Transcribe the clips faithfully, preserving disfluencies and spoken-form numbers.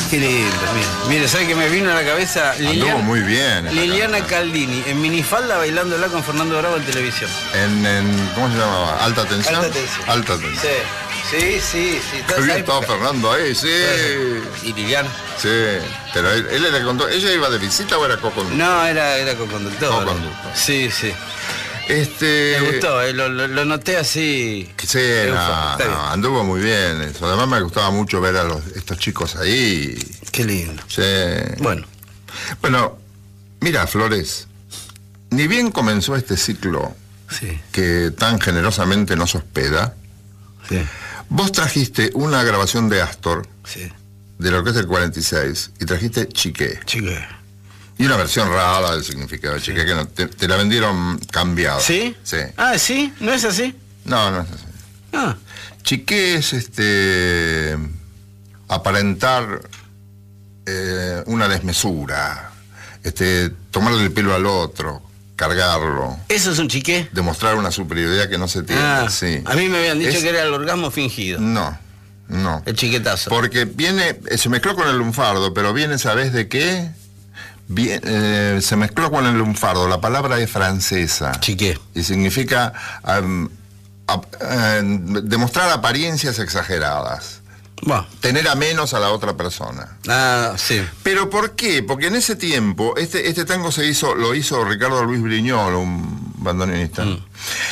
Qué lindo, mire. Mire, ¿sabe que me vino a la cabeza? Liliana, anduvo muy bien. Liliana Caldini, en minifalda bailándola con Fernando Bravo en televisión. En, en ¿cómo se llamaba? ¿Alta tensión? Alta tensión. Alta tensión. Sí, sí, sí. sí. Qué bien estaba Fernando ahí, sí. ¿Y Liliana? Sí, pero él, él era conductor. ¿Ella iba de visita o era co-conductor? No, era, era co-conductor. Co-conductor. Sí, sí. Este... Me gustó, eh, lo, lo, lo noté así. Sí, no, no, anduvo muy bien eso. Además me gustaba mucho ver a los, estos chicos ahí. Qué lindo. Sí. Bueno. Bueno, mira, Flores, ni bien comenzó este ciclo sí. que tan generosamente nos hospeda, sí. vos trajiste una grabación de Astor, sí. de la orquesta del cuarenta y seis, y trajiste Chiqué. Chiqué. Y una versión rara del significado de Chiqué, sí. que no, te, te la vendieron cambiada. ¿Sí? Sí. Ah, ¿sí? ¿No es así? No, no es así. Ah. Chiqué es este aparentar eh, una desmesura, este tomarle el pelo al otro, cargarlo. ¿Eso es un chiqué? Demostrar una superioridad que no se tiene. Ah, sí. A mí me habían dicho es... que era el orgasmo fingido. No, no. El chiquetazo. Porque viene, se mezcló con el lunfardo, pero viene, ¿sabés de qué? Bien, eh, se mezcló con el lunfardo, la palabra es francesa. Chiqué. Y significa um, ap, uh, demostrar apariencias exageradas. Bueno. Tener a menos a la otra persona. Ah, sí. ¿Pero por qué? Porque en ese tiempo, este, este tango se hizo, lo hizo Ricardo Luis Briñol, un bandoneonista. Mm.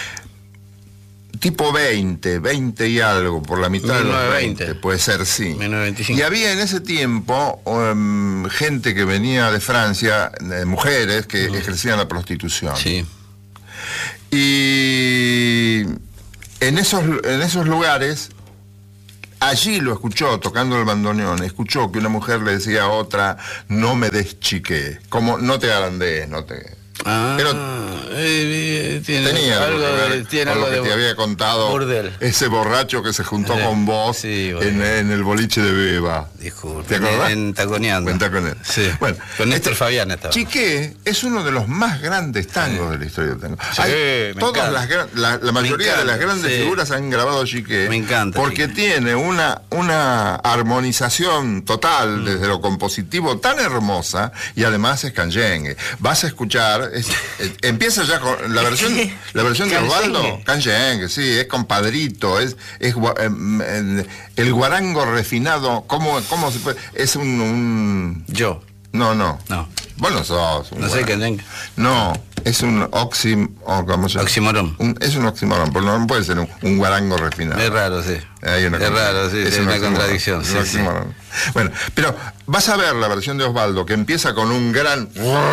Tipo veinte, veinte y algo, por la mitad de los veinte, puede ser, sí. mil novecientos veinticinco. Y había en ese tiempo um, gente que venía de Francia, eh, mujeres que mm. ejercían la prostitución. Sí. Y en esos, en esos lugares, allí lo escuchó, tocando el bandoneón, escuchó que una mujer le decía a otra, no me des chiqué, como no te agrandes, no te... Ah, pero eh, tiene tenía algo, algo que ver de, tiene con algo lo que de te había contado burdel. Ese borracho que se juntó sí, con vos sí, en, en el boliche de Beba. Disculpe. ¿Te acordás? En Taconeando. En Taconeando. Sí. Bueno, con Néstor este, Fabián estaba. Chiqué es uno de los más grandes tangos sí. de la historia del tango. Sí, Hay, me todas encanta. las la, la mayoría encanta, de las grandes sí. figuras han grabado Chiqué. Me encanta. Porque Chiqué. tiene una, una armonización total mm. desde lo compositivo tan hermosa y además es canyengue. Vas a escuchar, es, es, empieza ya con la versión, la versión de Osvaldo, canyengue, sí, es compadrito, es, es eh, el guarango refinado, ¿cómo, cómo se puede? Es un, un... Yo. No, no. No. Vos no sos un No sé qué. No, es un oxim... Oh, ¿cómo se llama? Oximorón. Un, es un oximorón, porque no puede ser un, un guarango refinado. Es raro, sí. Hay una es raro, sí, es una contradicción. Sí, sí. Bueno, pero vas a ver la versión de Osvaldo, que empieza con un gran...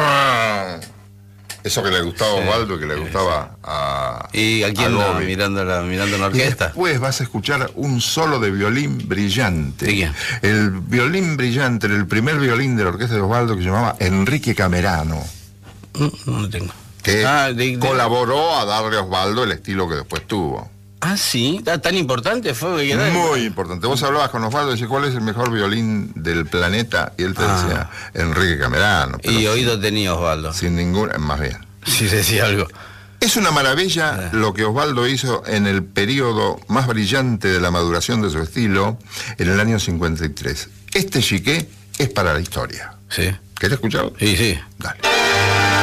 Eso que le gustaba a Osvaldo, que le gustaba sí. a... ¿Y a quién no? Mirando la, mirando la orquesta. Y después vas a escuchar un solo de violín brillante. ¿De quién? El violín brillante, el primer violín de la orquesta de Osvaldo, que se llamaba Enrique Camerano. No, no lo tengo. Que ah, de, de... colaboró a darle a Osvaldo el estilo que después tuvo. Ah, sí, tan importante fue. Que Muy importante. Vos hablabas con Osvaldo y decías, ¿cuál es el mejor violín del planeta? Y él te ah. decía, Enrique Camerano. Y oído tenía Osvaldo. Sin ningún, más bien. Sí, decía algo. Es una maravilla ah. lo que Osvaldo hizo en el periodo más brillante de la maduración de su estilo, en el año cincuenta y tres. Este Chiqué es para la historia. Sí. ¿Querés escucharlo? Sí, sí. Dale.